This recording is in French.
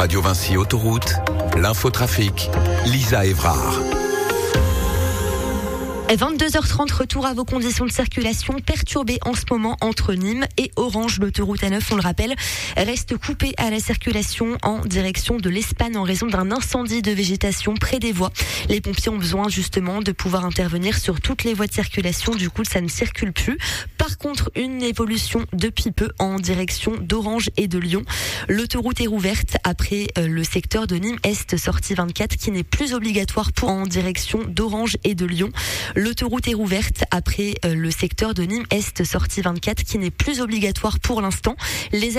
Radio Vinci Autoroute, l'infotrafic, Lisa Évrard. 22h30, retour à vos conditions de circulation perturbées en ce moment entre Nîmes et Orange. L'autoroute A9, on le rappelle, reste coupée à la circulation en direction de l'Espagne en raison d'un incendie de végétation près des voies. Les pompiers ont besoin justement de pouvoir intervenir sur toutes les voies de circulation. Du coup, ça ne circule plus. Par contre, une évolution depuis peu en direction d'Orange et de Lyon. L'autoroute est rouverte après le secteur de Nîmes Est, sortie 24, qui n'est plus obligatoire pour en direction d'Orange et de Lyon. L'autoroute est rouverte après le secteur de Nîmes Est, sortie 24, qui n'est plus obligatoire pour l'instant. Les